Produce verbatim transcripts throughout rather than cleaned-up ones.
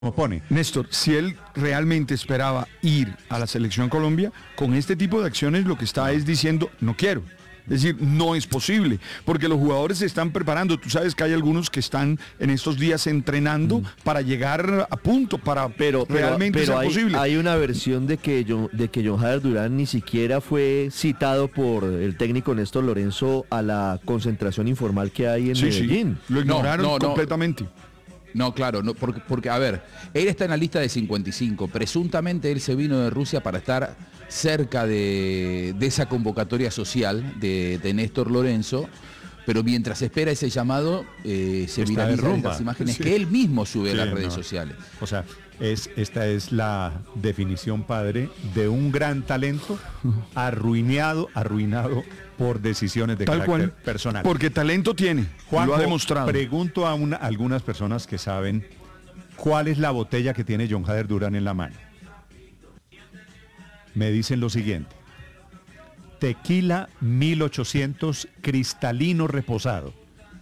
Opone. Néstor, si él realmente esperaba ir a la Selección Colombia, con este tipo de acciones lo que está es diciendo, no quiero. Es decir, no es posible, porque los jugadores se están preparando. Tú sabes que hay algunos que están en estos días entrenando mm. para llegar a punto, para pero, pero realmente pero ser hay, posible. Hay una versión de que, John, de que John Jader Durán ni siquiera fue citado por el técnico Néstor Lorenzo a la concentración informal que hay en sí, Medellín. Sí. Lo ignoraron no, no, completamente. No. No, claro, no, porque, porque, a ver, él está en la lista de cincuenta y cinco. Presuntamente él se vino de Rusia para estar cerca de, de esa convocatoria social de, de Néstor Lorenzo, pero mientras espera ese llamado, eh, se viralizan las imágenes sí. que él mismo sube sí, a las redes no. sociales. O sea, es, esta es la definición, padre, de un gran talento arruinado, arruinado por decisiones de Tal carácter cual, personal. Porque talento tiene, Juanjo, lo ha demostrado. Pregunto a una, algunas personas que saben cuál es la botella que tiene John Jader Durán en la mano. Me dicen lo siguiente: tequila mil ochocientos cristalino reposado.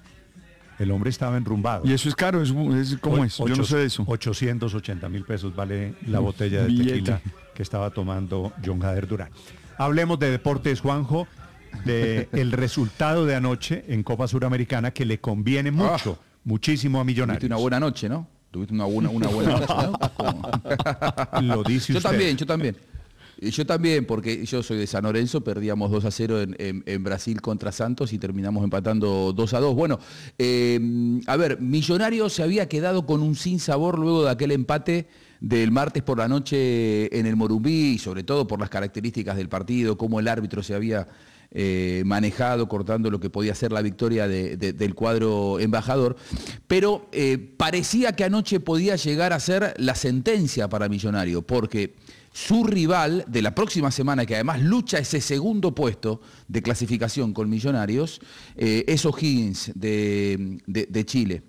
El hombre estaba enrumbado. Y eso es caro, es, es ¿cómo es? Yo no sé de eso. ochocientos ochenta mil pesos vale la botella de Billete. tequila que estaba tomando John Jader Durán. Hablemos de deportes, Juanjo, de el resultado de anoche en Copa Suramericana, que le conviene mucho, ah, muchísimo a Millonarios. Tuviste una buena noche, ¿no? Tuviste una buena, una buena noche, ¿no? Lo dice yo usted. Yo también, yo también. Yo también, porque yo soy de San Lorenzo, perdíamos dos a cero en, en, en Brasil contra Santos y terminamos empatando dos a dos. Bueno, eh, a ver, Millonarios se había quedado con un sinsabor luego de aquel empate del martes por la noche en el Morumbí, y sobre todo por las características del partido, cómo el árbitro se había eh, manejado, cortando lo que podía ser la victoria de, de, del cuadro embajador. Pero eh, parecía que anoche podía llegar a ser la sentencia para Millonario, porque su rival de la próxima semana, que además lucha ese segundo puesto de clasificación con Millonarios, eh, es O'Higgins de, de, de Chile.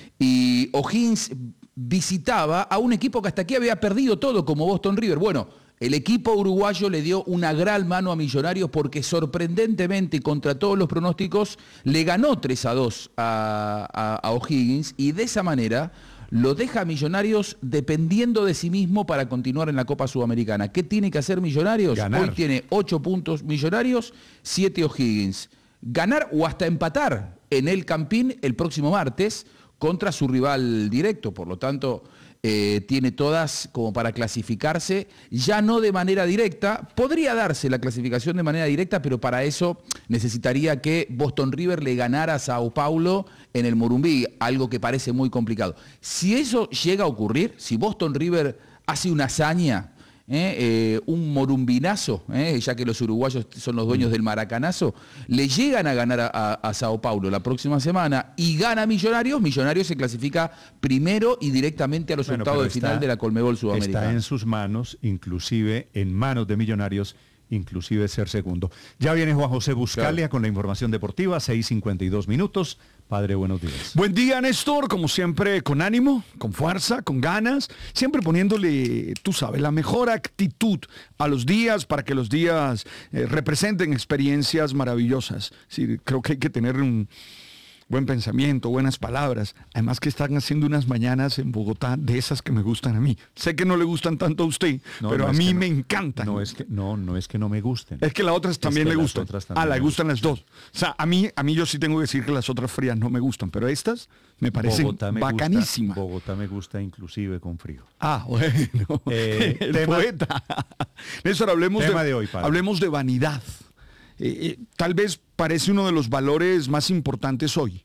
Y O'Higgins visitaba a un equipo que hasta aquí había perdido todo, como Boston River. Bueno, el equipo uruguayo le dio una gran mano a Millonarios porque sorprendentemente y contra todos los pronósticos le ganó tres a dos a, a, a O'Higgins, y de esa manera lo deja a Millonarios dependiendo de sí mismo para continuar en la Copa Sudamericana. ¿Qué tiene que hacer Millonarios? Ganar. Hoy tiene ocho puntos Millonarios, siete O'Higgins. Ganar o hasta empatar en el Campín el próximo martes contra su rival directo. Por lo tanto, eh, tiene todas como para clasificarse, ya no de manera directa. Podría darse la clasificación de manera directa, pero para eso necesitaría que Boston River le ganara a Sao Paulo en el Morumbí, algo que parece muy complicado. Si eso llega a ocurrir, si Boston River hace una hazaña, eh, eh, un morumbinazo, eh, ya que los uruguayos son los dueños del maracanazo, le llegan a ganar a, a, a Sao Paulo la próxima semana y gana Millonarios, Millonarios se clasifica primero y directamente a los bueno, octavos de está, final de la Conmebol Sudamericana. Está en sus manos, inclusive en manos de Millonarios, inclusive ser segundo. Ya viene Juan José Buscalia, claro, con la información deportiva, seis cincuenta y dos minutos. Padre, buenos días. Buen día, Néstor, como siempre, con ánimo, con fuerza, con ganas, siempre poniéndole, tú sabes, la mejor actitud a los días para que los días eh, representen experiencias maravillosas. Sí, creo que hay que tener un buen pensamiento, buenas palabras. Además que están haciendo unas mañanas en Bogotá de esas que me gustan a mí. Sé que no le gustan tanto a usted, no, pero no a mí me no, encantan. No es que no, no es que no me gusten. Es que las otras también es le gustan. Ah, le gustan las dos. O sea, a mí, a mí yo sí tengo que decir que las otras frías no me gustan, pero estas me parecen Bogotá me bacanísimas. Gusta, Bogotá me gusta inclusive con frío. Ah, bueno. Eh, El tema, poeta. Néstor, hablemos tema de, de hoy, padre. Hablemos de vanidad. Eh, eh, tal vez parece uno de los valores más importantes hoy.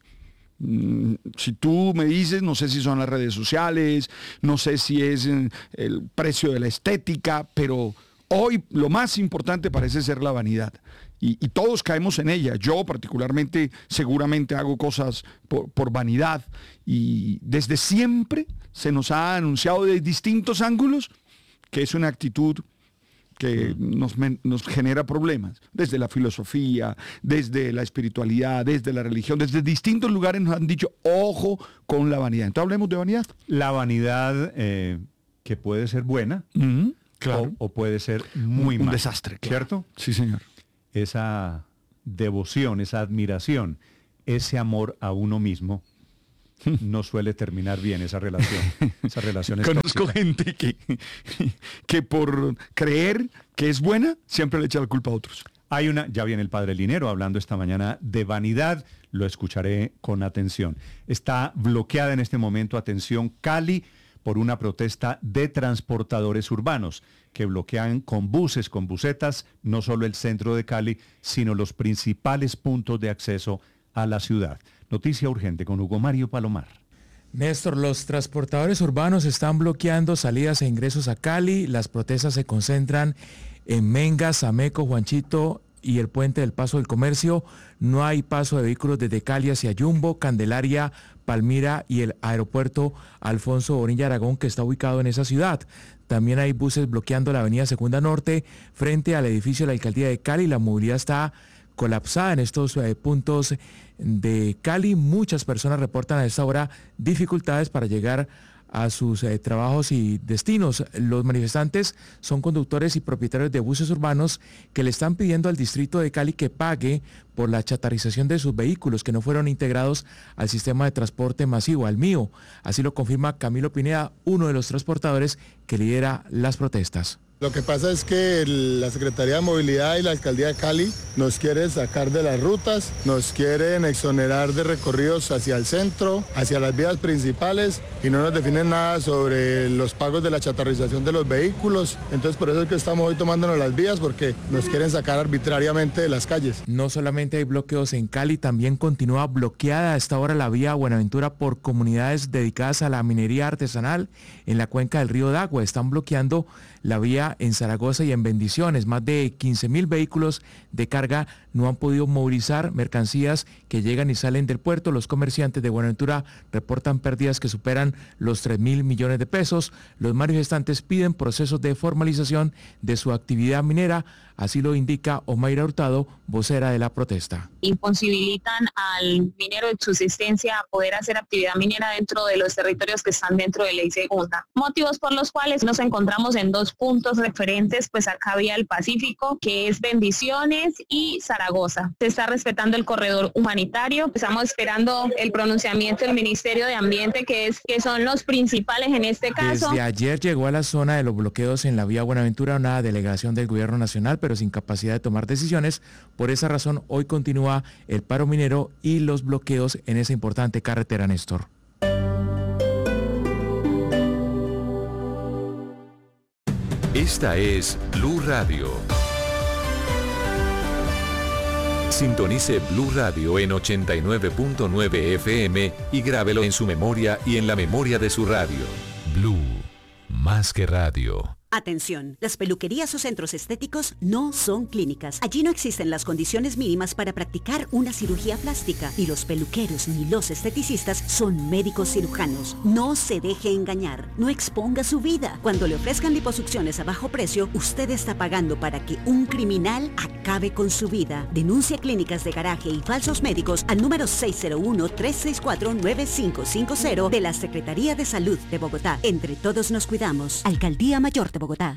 Mm, si tú me dices, no sé si son las redes sociales, no sé si es eh, el precio de la estética, pero hoy lo más importante parece ser la vanidad. Y, y todos caemos en ella. Yo particularmente seguramente hago cosas por, por vanidad. Y desde siempre se nos ha anunciado de distintos ángulos que es una actitud que nos, nos genera problemas, desde la filosofía, desde la espiritualidad, desde la religión, desde distintos lugares nos han dicho, ojo con la vanidad. Entonces hablemos de vanidad. La vanidad eh, que puede ser buena, uh-huh, claro, o, o puede ser muy un mal, desastre, claro. ¿Cierto? Sí, señor. Esa devoción, esa admiración, ese amor a uno mismo, no suele terminar bien esa relación. Esa relación es Conozco tóxica. gente que, que por creer que es buena, siempre le echa la culpa a otros. Hay una, ya viene el padre Linero hablando esta mañana de vanidad, lo escucharé con atención. Está bloqueada en este momento, atención, Cali, por una protesta de transportadores urbanos que bloquean con buses, con busetas, no solo el centro de Cali, sino los principales puntos de acceso a la ciudad. Noticia urgente con Hugo Mario Palomar. Néstor, los transportadores urbanos están bloqueando salidas e ingresos a Cali. Las protestas se concentran en Menga, Sameco, Juanchito y el puente del Paso del Comercio. No hay paso de vehículos desde Cali hacia Yumbo, Candelaria, Palmira y el aeropuerto Alfonso Bonilla Aragón, que está ubicado en esa ciudad. También hay buses bloqueando la avenida Segunda Norte frente al edificio de la Alcaldía de Cali. La movilidad está colapsada en estos eh, puntos de Cali. Muchas personas reportan a esta hora dificultades para llegar a sus eh, trabajos y destinos. Los manifestantes son conductores y propietarios de buses urbanos que le están pidiendo al distrito de Cali que pague por la chatarrización de sus vehículos que no fueron integrados al sistema de transporte masivo, al mío. Así lo confirma Camilo Pineda, uno de los transportadores que lidera las protestas. Lo que pasa es que la Secretaría de Movilidad y la Alcaldía de Cali nos quieren sacar de las rutas, nos quieren exonerar de recorridos hacia el centro, hacia las vías principales y no nos definen nada sobre los pagos de la chatarrización de los vehículos. Entonces por eso es que estamos hoy tomándonos las vías porque nos quieren sacar arbitrariamente de las calles. No solamente hay bloqueos en Cali, también continúa bloqueada a esta hora la vía Buenaventura por comunidades dedicadas a la minería artesanal en la cuenca del río Dagua. Están bloqueando la vía en Zaragoza y en Bendiciones. Más de quince mil vehículos de carga no han podido movilizar mercancías que llegan y salen del puerto. Los comerciantes de Buenaventura reportan pérdidas que superan los tres mil millones de pesos. Los manifestantes piden procesos de formalización de su actividad minera. Así lo indica Omaira Hurtado, vocera de la protesta. Imposibilitan al minero de subsistencia a poder hacer actividad minera dentro de los territorios que están dentro de ley segunda. Motivos por los cuales nos encontramos en dos puntos referentes, pues acá vía el Pacífico, que es Bendiciones y Zaragoza. Se está respetando el corredor humanitario. Estamos esperando el pronunciamiento del Ministerio de Ambiente, que es que son los principales en este caso. Desde ayer llegó a la zona de los bloqueos en la vía Buenaventura una delegación del gobierno nacional, pero sin capacidad de tomar decisiones. Por esa razón, hoy continúa el paro minero y los bloqueos en esa importante carretera, Néstor. Esta es Blue Radio. Sintonice Blue Radio en ochenta y nueve punto nueve F M y grábelo en su memoria y en la memoria de su radio. Blue, más que radio. Atención, las peluquerías o centros estéticos no son clínicas. Allí no existen las condiciones mínimas para practicar una cirugía plástica. Ni los peluqueros ni los esteticistas son médicos cirujanos. No se deje engañar, no exponga su vida. Cuando le ofrezcan liposucciones a bajo precio, usted está pagando para que un criminal acabe con su vida. Denuncia clínicas de garaje y falsos médicos al número seis cero uno, tres seis cuatro, nueve cinco cinco cero de la Secretaría de Salud de Bogotá. Entre todos nos cuidamos. Alcaldía Mayor de Bogotá.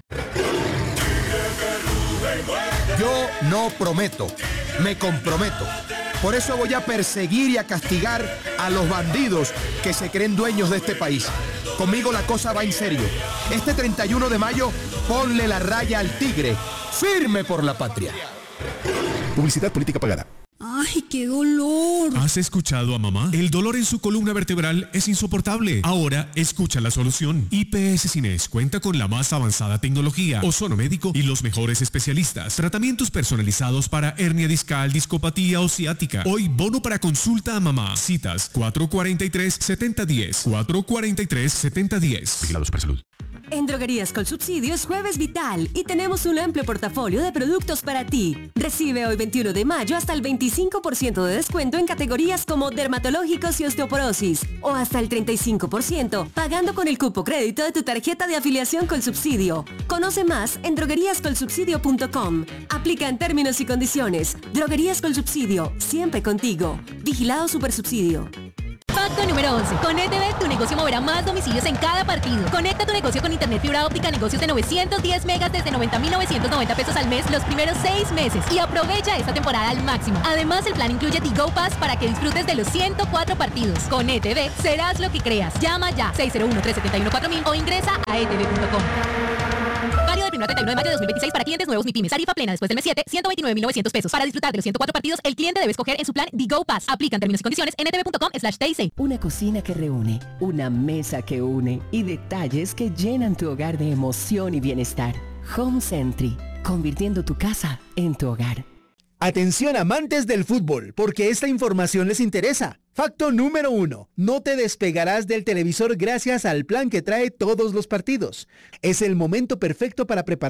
Yo no prometo, me comprometo. Por eso voy a perseguir y a castigar a los bandidos que se creen dueños de este país. Conmigo la cosa va en serio. Este treinta y uno de mayo, ponle la raya al tigre. Firme por la patria. Publicidad política pagada. ¡Ay, qué dolor! ¿Has escuchado a mamá? El dolor en su columna vertebral es insoportable. Ahora escucha la solución. I P S Cines cuenta con la más avanzada tecnología, ozono médico y los mejores especialistas. Tratamientos personalizados para hernia discal, discopatía o ciática. Hoy bono para consulta a mamá. Citas cuatro cuatro tres, siete cero uno cero. cuatro cuatro tres, siete cero uno cero. Vigilado Supersalud. En Droguerías con Subsidios Jueves Vital y tenemos un amplio portafolio de productos para ti. Recibe hoy veintiuno de mayo hasta el veinticinco por ciento de descuento en categorías como dermatológicos y osteoporosis o hasta el treinta y cinco por ciento pagando con el cupo crédito de tu tarjeta de afiliación con subsidio. Conoce más en droguerías col subsidio punto com. Aplica en términos y condiciones. Droguerías con Subsidio, siempre contigo. Vigilado Supersubsidio. Facto número once. Con E T V, tu negocio moverá más domicilios en cada partido. Conecta tu negocio con internet fibra óptica, negocios de novecientos diez megas desde noventa mil novecientos noventa pesos al mes los primeros seis meses. Y aprovecha esta temporada al máximo. Además, el plan incluye Tigo Pass para que disfrutes de los ciento cuatro partidos. Con E T V, serás lo que creas. Llama ya seis cero uno, tres siete uno, cuatro mil o ingresa a e t v punto com. Válido del primero al treinta y uno de mayo de dos mil veintiséis para clientes nuevos MIPYMES. Tarifa plena después del mes siete, ciento veintinueve mil novecientos pesos. Para disfrutar de los ciento cuatro partidos, el cliente debe escoger en su plan Digo Pass. Aplican términos y condiciones en e t v punto com slash t i c. Una cocina que reúne, una mesa que une y detalles que llenan tu hogar de emoción y bienestar. Home Sentry, convirtiendo tu casa en tu hogar. Atención amantes del fútbol, porque esta información les interesa. Facto número uno. No te despegarás del televisor gracias al plan que trae todos los partidos. Es el momento perfecto para preparar